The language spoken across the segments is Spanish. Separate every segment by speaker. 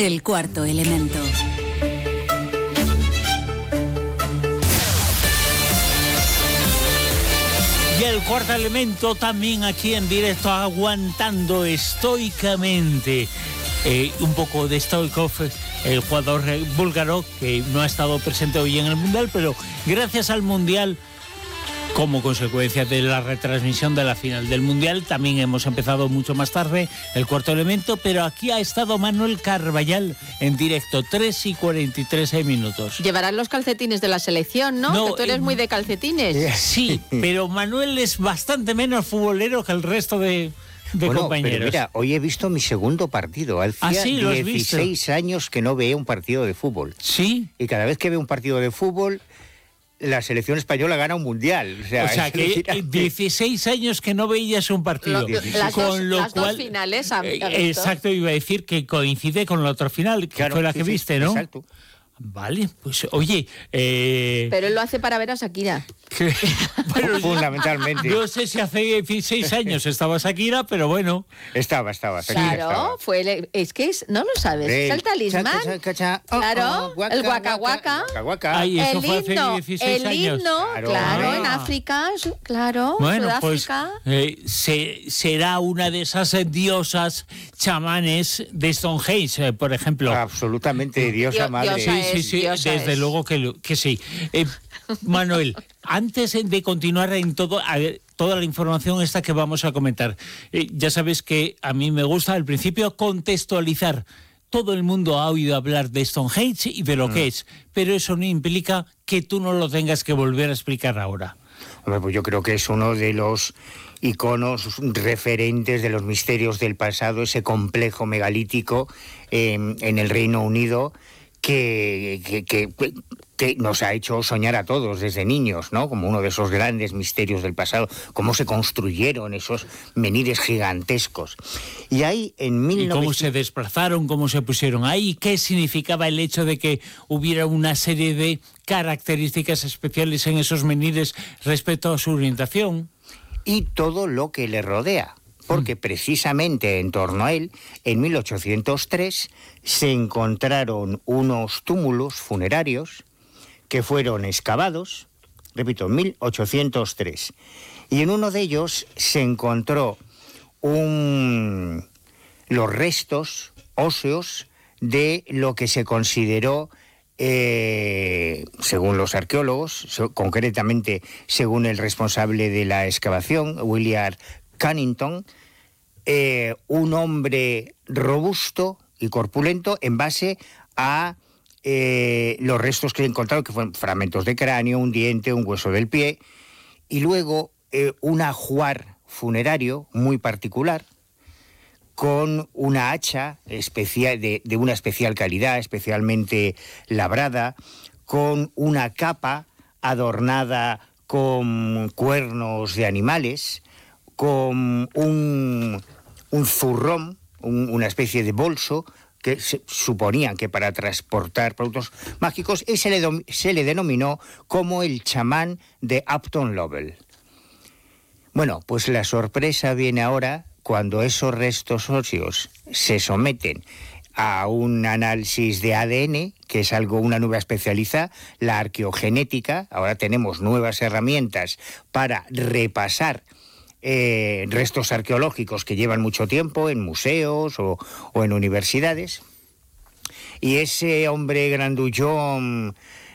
Speaker 1: El cuarto elemento.
Speaker 2: Y el cuarto elemento también aquí en directo, aguantando estoicamente. Un poco de Stoichkov, el jugador búlgaro que no ha estado presente hoy en el Mundial, pero gracias al Mundial, como consecuencia de la retransmisión de la final del Mundial, también hemos empezado mucho más tarde el cuarto elemento, pero aquí ha estado Manuel Carballal en directo, 3:43 minutos.
Speaker 3: Llevarán los calcetines de la selección, ¿no? Que tú eres muy de calcetines.
Speaker 2: Sí, pero Manuel es bastante menos futbolero que el resto de compañeros.
Speaker 4: Pero mira, hoy he visto mi segundo partido. Hacía
Speaker 2: sí,
Speaker 4: 16 años que no veía un partido de fútbol.
Speaker 2: Sí.
Speaker 4: Y cada vez que veo un partido de fútbol, la selección española gana un mundial. O sea
Speaker 2: que 16 años que no veías un partido.
Speaker 3: Las dos finales.
Speaker 2: Exacto, iba a decir que coincide con la otra final, que fue la que viste, ¿no?
Speaker 4: Exacto.
Speaker 2: Vale, pues oye...
Speaker 3: Pero él lo hace para ver a Shakira.
Speaker 2: Bueno,
Speaker 4: fundamentalmente.
Speaker 2: No sé si hace 16 años estaba Shakira, pero bueno.
Speaker 4: Estaba.
Speaker 3: Claro,
Speaker 4: estaba.
Speaker 3: no lo sabes, es el talismán. Claro, el Waka Waka.
Speaker 2: Ay, eso fue hace 16 años.
Speaker 3: El himno, claro, en África, claro,
Speaker 2: bueno,
Speaker 3: Sudáfrica.
Speaker 2: Pues será una de esas diosas chamanes de Stonehenge, por ejemplo.
Speaker 4: Absolutamente, diosa madre.
Speaker 2: Sí, desde luego que sí. Manuel, antes de continuar en toda la información esta que vamos a comentar, ya sabes que a mí me gusta al principio contextualizar. Todo el mundo ha oído hablar de Stonehenge y de lo que es, pero eso no implica que tú no lo tengas que volver a explicar ahora.
Speaker 4: Hombre, pues yo creo que es uno de los iconos referentes de los misterios del pasado, ese complejo megalítico en el Reino Unido que nos ha hecho soñar a todos desde niños, ¿no? Como uno de esos grandes misterios del pasado, cómo se construyeron esos menires gigantescos. Y ahí en
Speaker 2: ¿Y cómo se desplazaron, cómo se pusieron ahí? ¿Qué significaba el hecho de que hubiera una serie de características especiales en esos menires respecto a su orientación?
Speaker 4: Y todo lo que le rodea. Porque precisamente en torno a él, en 1803, se encontraron unos túmulos funerarios que fueron excavados, repito, en 1803. Y en uno de ellos se encontró los restos óseos de lo que se consideró, según los arqueólogos, concretamente según el responsable de la excavación, William Cunnington, un hombre robusto y corpulento en base a los restos que he encontrado, que fueron fragmentos de cráneo, un diente, un hueso del pie, y luego un ajuar funerario muy particular, con una hacha especial de una especial calidad, especialmente labrada, con una capa adornada con cuernos de animales, con un zurrón, una especie de bolso que se suponían que para transportar productos mágicos, y se le denominó como el chamán de Upton Lovell. Bueno, pues la sorpresa viene ahora cuando esos restos óseos se someten a un análisis de ADN, que es una nueva especialidad, la arqueogenética. Ahora tenemos nuevas herramientas para repasar restos arqueológicos que llevan mucho tiempo en museos o en universidades. Y ese hombre grandullón,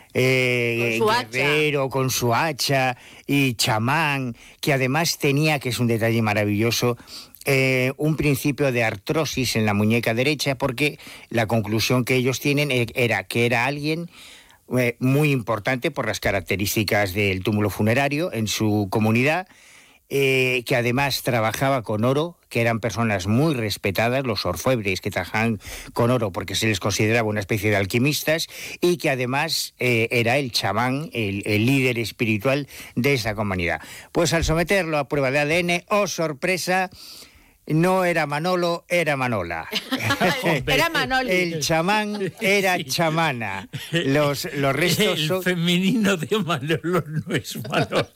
Speaker 4: guerrero, con su hacha y chamán, que además tenía, que es un detalle maravilloso, un principio de artrosis en la muñeca derecha, porque la conclusión que ellos tienen era que era alguien muy importante por las características del túmulo funerario en su comunidad, que además trabajaba con oro, que eran personas muy respetadas, los orfebres que trabajaban con oro porque se les consideraba una especie de alquimistas, y que además era el chamán, el líder espiritual de esa comunidad. Pues al someterlo a prueba de ADN, ¡oh sorpresa!, no era Manolo, era Manola.
Speaker 3: Era Manoli.
Speaker 4: El chamán era chamana. Los restos
Speaker 2: el femenino de Manolo no es Manolo.